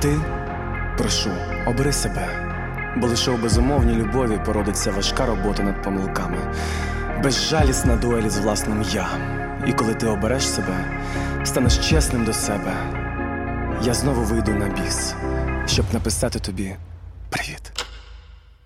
ти, прошу, обери себе, бо лише у безумовній любові породиться важка робота над помилками, безжалісна дуель з власним «я». І коли ти обереш себе, станеш чесним до себе, я знову вийду на біс, щоб написати тобі привіт.